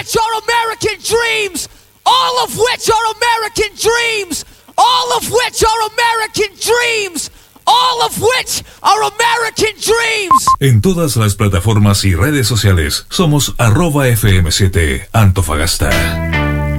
which are American dreams. All of which are American dreams. All of which are American dreams. All of which are American dreams. En todas las plataformas y redes sociales somos @FM7 Antofagasta.